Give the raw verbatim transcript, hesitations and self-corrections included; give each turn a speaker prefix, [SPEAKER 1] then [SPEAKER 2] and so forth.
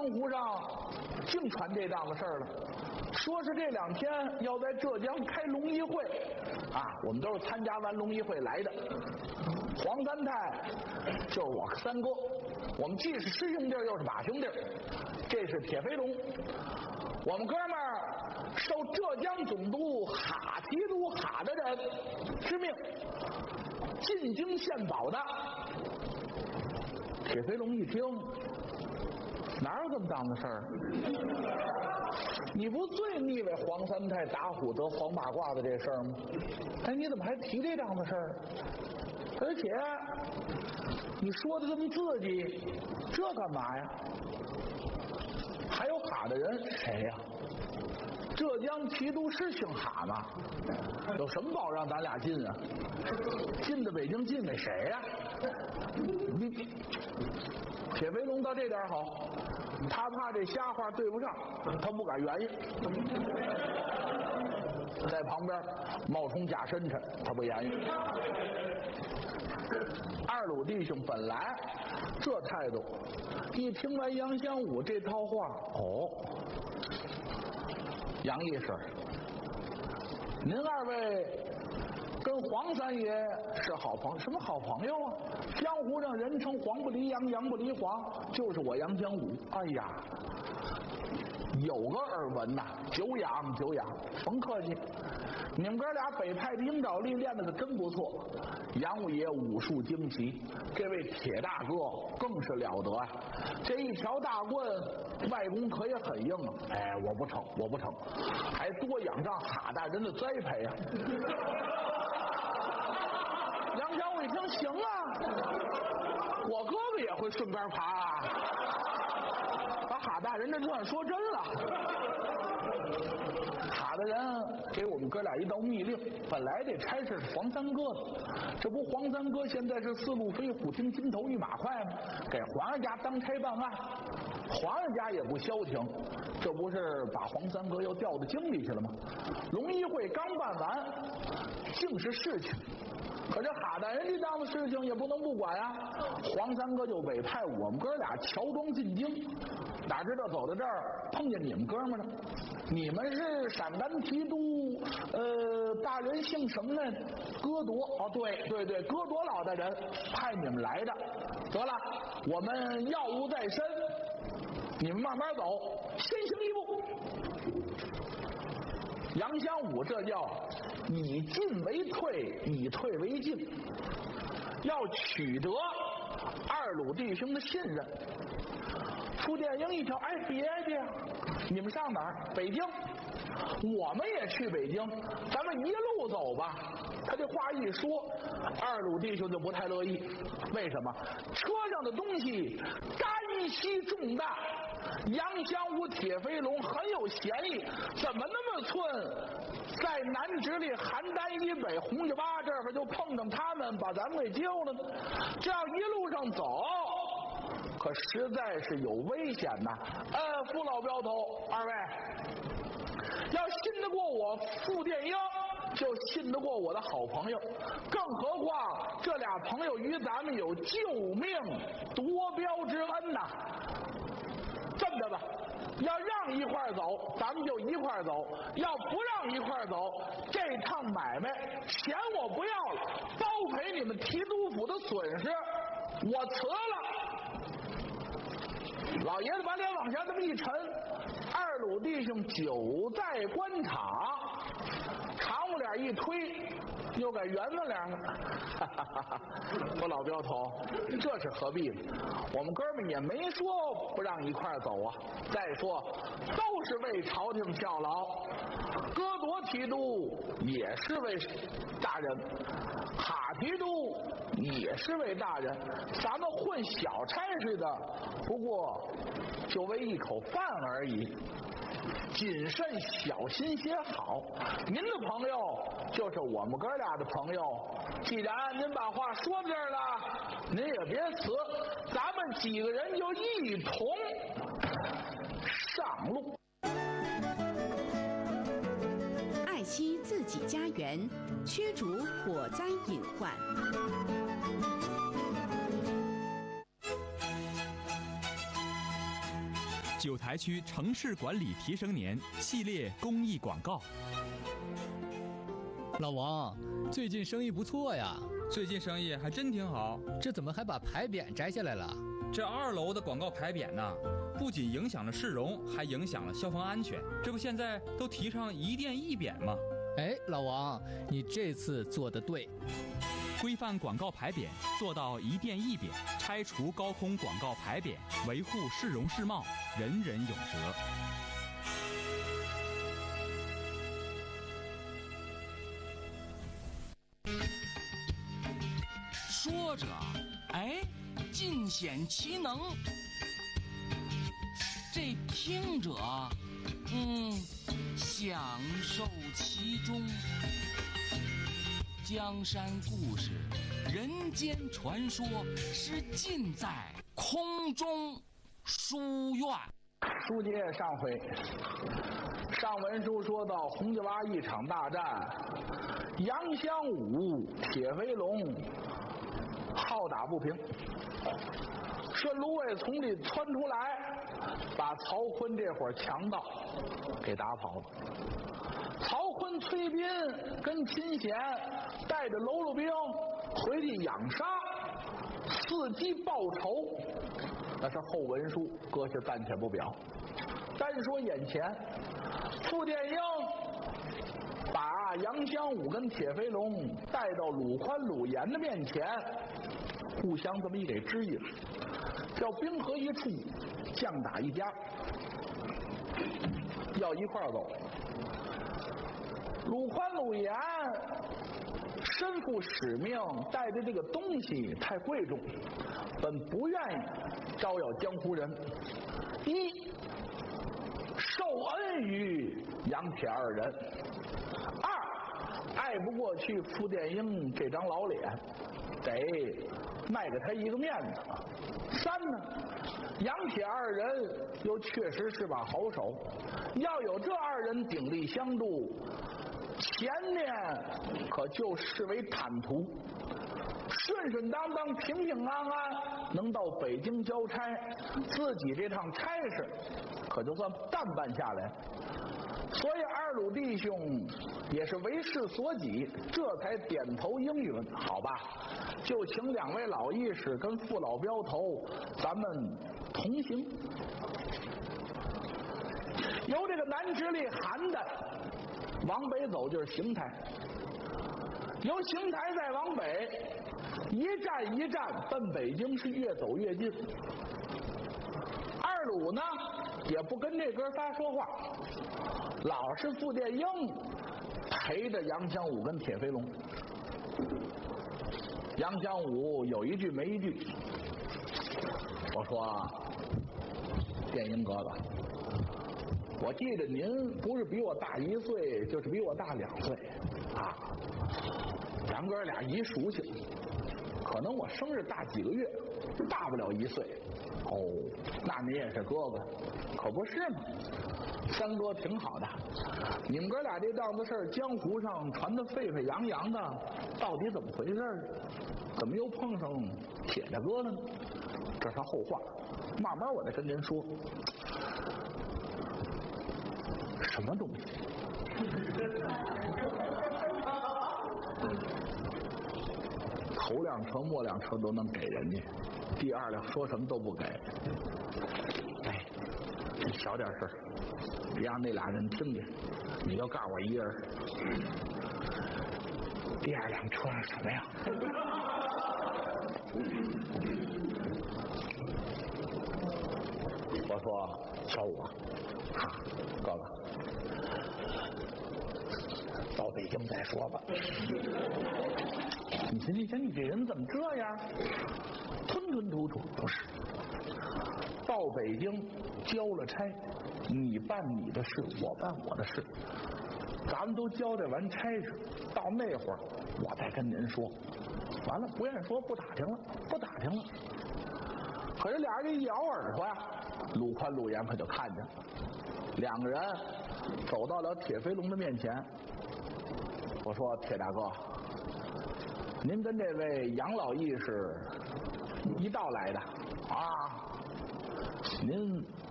[SPEAKER 1] 湖上净传这档子事儿了，说是这两天要在浙江开龙仪会啊，我们都是参加完龙仪会来的。黄三太就是我三哥，我们既是师兄弟又是把兄弟，这是铁飞龙。我们哥们儿受浙江总督哈提督哈的人之命进京献宝的。铁飞龙一听，哪有这么档子事儿？你不最腻歪黄三太打虎得黄八卦的这事儿吗？哎，你怎么还提这档子事儿？而且你说的这么刺激，这干嘛呀？还有哈的人谁呀？浙江提督是姓哈吗？有什么宝让咱俩进啊？进的北京进给谁呀？你铁飞龙到这点好，他怕这瞎话对不上，他不敢原因，在旁边冒充假深沉，他不言语。二鲁弟兄本来这态度，一听完杨香武这套话，哦，杨义士，您二位跟黄三爷是好朋友，什么好朋友啊？江湖上人称黄不离杨，杨不离黄，就是我杨香武。哎呀，有个耳闻呐、啊，久仰久仰，甭客气。你们哥俩北派的鹰爪力练得可真不错，杨五爷武术精奇，这位铁大哥更是了得啊！这一条大棍，外功可也很硬啊！哎，我不成，我不成，还多仰仗哈大人的栽培啊！杨小伟一听，行啊，我哥哥也会顺边爬啊！把哈大人这算说真了。哈的人给我们哥俩一道密令，本来这差事是黄三哥的，这不黄三哥现在是四路飞虎听金头玉马快吗？给皇上家当差办案，皇上家也不消停，这不是把黄三哥又调到京里去了吗？龙仪会刚办完，竟是事情。可这哈大人这档子事情也不能不管啊！黄三哥就委派我们哥俩乔装进京，哪知道走到这儿碰见你们哥们了。你们是陕甘提督，呃，大人姓什么呢？戈铎。哦，对对对，戈铎老大人派你们来的。得了，我们要务在身，你们慢慢走，先行一步。杨香武这叫以进为退，以退为进，要取得二鲁弟兄的信任。傅殿英一瞧，哎，别介，你们上哪儿？北京。我们也去北京，咱们一路走吧。他这话一说，二鲁弟兄就不太乐意。为什么？车上的东西干系重大，杨香武、铁飞龙很有嫌疑，怎么那么寸？在南直隶邯郸以北红家洼这儿就碰上他们，把咱们给救了呢。这要一路上走，可实在是有危险呐！呃，傅老镖头，二位要信得过我傅殿英，就信得过我的好朋友，更何况这俩朋友与咱们有救命夺标之恩呐！这么着吧，要让一块走，咱们就一块走；要不让一块走，这趟买卖钱我不要了，包赔你们提督府的损失，我辞了。老爷子把脸往下这么一沉，二鲁弟兄久在官场，长不脸一推，又改圆子脸了。说老镖头，这是何必呢？我们哥们也没说不让一块走啊。再说，都是为朝廷效劳，戈铎提督也是为大人，哈提督也是为大人，咱们混小差事的，不过就为一口饭而已。谨慎小心些好，您的朋友就是我们哥俩的朋友。既然您把话说这儿了，您也别辞，咱们几个人就一同上路。
[SPEAKER 2] 爱惜自己家园，驱逐火灾隐患。
[SPEAKER 3] 九台区城市管理提升年系列公益广告。
[SPEAKER 4] 老王，最近生意不错呀。
[SPEAKER 5] 最近生意还真挺好。
[SPEAKER 4] 这怎么还把牌匾摘下来了？
[SPEAKER 5] 这二楼的广告牌匾呢，不仅影响了市容，还影响了消防安全。这不现在都提倡一店一匾吗？
[SPEAKER 4] 哎，老王，你这次做得对。
[SPEAKER 3] 规范广告牌匾，做到一店一匾，拆除高空广告牌匾，维护市容市貌，人人有责。
[SPEAKER 6] 说着，哎，尽显其能；这听者，嗯，享受其中。江山故事，人间传说，是尽在空中书院。
[SPEAKER 1] 书接上回，上文书说到洪家洼一场大战，杨香武、铁飞龙好打不平，顺芦苇丛里窜出来，把曹锟这伙强盗给打跑了。曹锟、崔斌跟秦显带着喽啰兵回去养杀，伺机报仇，那是后文书，搁下暂且不表。单说眼前，傅殿英把杨香武跟铁飞龙带到鲁宽、鲁严的面前，互相这么一给支应，叫兵合一处，将打一家，要一块儿走。鲁宽、鲁严身负使命，带着这个东西太贵重，本不愿意招摇江湖人。一，受恩于杨铁二人；二，爱不过去傅殿英这张老脸，得卖给他一个面子；三呢，杨铁二人又确实是把好手，要有这二人鼎力相助，前面可就视为坦途，顺顺当当、平平安安能到北京交差，自己这趟差事可就算淡办下来。所以二鲁弟兄也是为势所挤，这才点头应允。好吧，就请两位老义士跟父老镖头，咱们同行。由这个南直隶邯郸往北走就是邢台，由邢台再往北，一站一站奔北京，是越走越近。二鲁呢也不跟这哥仨说话，老是傅殿英陪着杨香武跟铁飞龙。杨香武有一句没一句，我说殿英哥哥，我记得您不是比我大一岁，就是比我大两岁啊，咱哥俩一属性，可能我生日大几个月，大不了一岁。哦，那您也是哥哥，可不是吗？三哥挺好的，你们哥俩这档子事儿，江湖上传得沸沸扬扬的，到底怎么回事？怎么又碰上铁大哥了呢？这是后话，慢慢我再跟您说。什么东西？头辆车、末辆车都能给人家，第二辆说什么都不给。哎，小点事，别让那俩人听见。你就告诉我一人。第二辆车是什么呀？我说小五啊，哥哥，到北京再说吧。你说你说你这人怎么这样？吞吞吐吐。不是，到北京交了差，你办你的事，我办我的事，咱们都交代完差事，到那会儿我再跟您说。完了，不愿说不打听了，不打听了。可是俩人一咬耳朵呀，鲁宽、鲁严可就看见了，两个人走到了铁飞龙的面前。我说铁大哥，您跟这位杨老义是一道来的啊？您